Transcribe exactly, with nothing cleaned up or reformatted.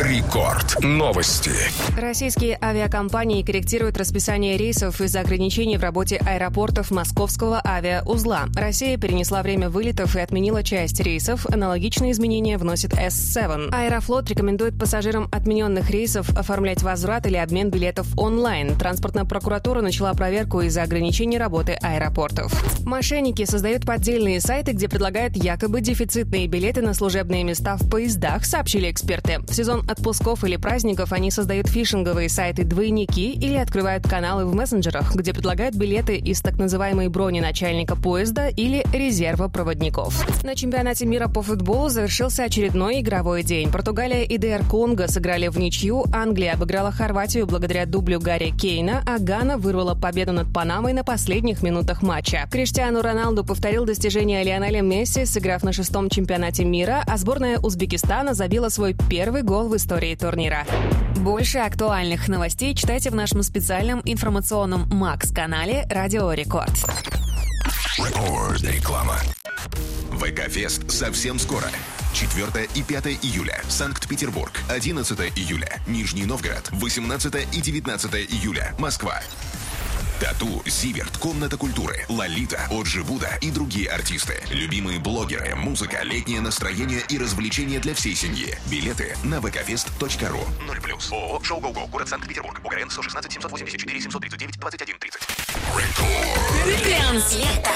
Рекорд. Новости. Российские авиакомпании корректируют расписание рейсов из-за ограничений в работе аэропортов Московского авиаузла. Россия перенесла время вылетов и отменила часть рейсов. Аналогичные изменения вносит эс семь. Аэрофлот рекомендует пассажирам отмененных рейсов оформлять возврат или обмен билетов онлайн. Транспортная прокуратура начала проверку из-за ограничений работы аэропортов. Мошенники создают поддельные сайты, где предлагают якобы дефицитные билеты на служебные места в поездах, сообщили эксперты. В сезон отпусков или праздников они создают фишинговые сайты-двойники или открывают каналы в мессенджерах, где предлагают билеты из так называемой брони начальника поезда или резерва проводников. На чемпионате мира по футболу завершился очередной игровой день. Португалия и ДР Конго сыграли в ничью, Англия обыграла Хорватию благодаря дублю Гарри Кейна, а Гана вырвала победу над Панамой на последних минутах матча. Криштиану Роналду повторил достижения Лионеля Месси, сыграв на шестом чемпионате мира, а сборная Узбекистана забила свой первый гол в истории турнира. Больше актуальных новостей читайте в нашем специальном информационном Макс-канале «Радио Рекорд». Рекорд. Реклама. ВК-фест совсем скоро. четвёртое и пятое июля. Санкт-Петербург. одиннадцатое июля. Нижний Новгород. восемнадцатое и девятнадцатое июля. Москва. Тату, Зиверт, Комната культуры, Лолита, Оджи Буда и другие артисты. Любимые блогеры, музыка, летнее настроение и развлечения для всей семьи. Билеты на вэ ка фест точка ру. ноль плюс. ООО «Шоу Го-Го», город Санкт-Петербург. УГРН сто шестнадцать семьсот восемьдесят четыре семьсот тридцать девять двадцать один тридцать. Рекорд. Трансляция